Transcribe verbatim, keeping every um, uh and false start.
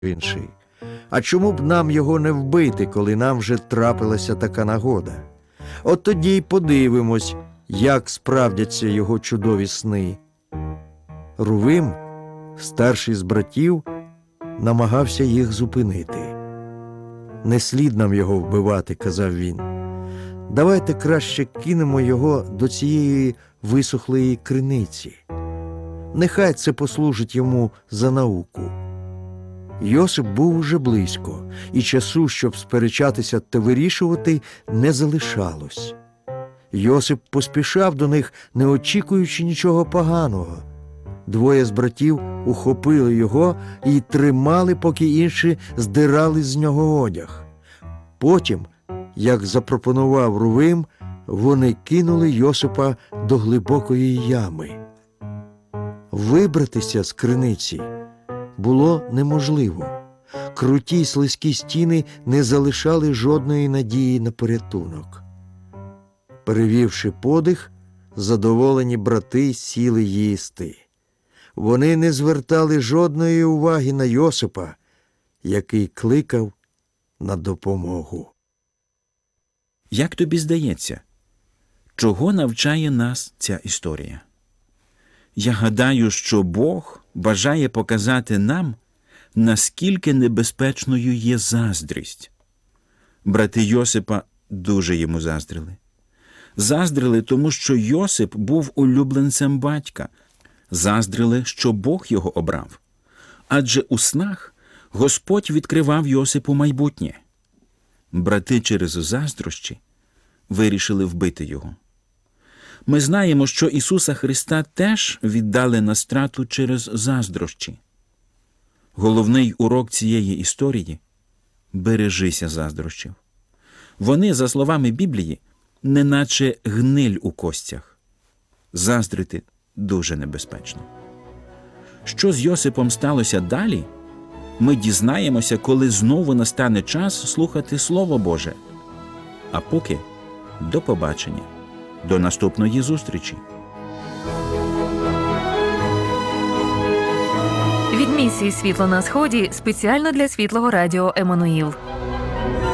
інший. А чому б нам його не вбити, коли нам вже трапилася така нагода? От тоді й подивимось, як справдяться його чудові сни. Рувим, старший з братів, намагався їх зупинити. «Не слід нам його вбивати», – казав він. «Давайте краще кинемо його до цієї висохлої криниці. Нехай це послужить йому за науку». Йосип був уже близько, і часу, щоб сперечатися та вирішувати, не залишалось. Йосип поспішав до них, не очікуючи нічого поганого. Двоє з братів ухопили його і тримали, поки інші здирали з нього одяг. Потім, як запропонував Рувим, вони кинули Йосипа до глибокої ями. Вибратися з криниці було неможливо. Круті й слизькі стіни не залишали жодної надії на порятунок. Перевівши подих, задоволені брати сіли їсти. Вони не звертали жодної уваги на Йосипа, який кликав на допомогу. Як тобі здається, чого навчає нас ця історія? Я гадаю, що Бог бажає показати нам, наскільки небезпечною є заздрість. Брати Йосипа дуже йому заздрили. Заздрили, тому що Йосип був улюбленцем батька. Заздрили, що Бог його обрав. Адже у снах Господь відкривав Йосипу майбутнє. Брати через заздрощі вирішили вбити його. Ми знаємо, що Ісуса Христа теж віддали на страту через заздрощі. Головний урок цієї історії – бережися заздрощів. Вони, за словами Біблії, неначе гниль у костях. Заздрити дуже небезпечно. Що з Йосипом сталося далі, ми дізнаємося, коли знову настане час слухати Слово Боже. А поки до побачення, до наступної зустрічі. Від місії «Світло на Сході» спеціально для Світлого Радіо «Еммануїл».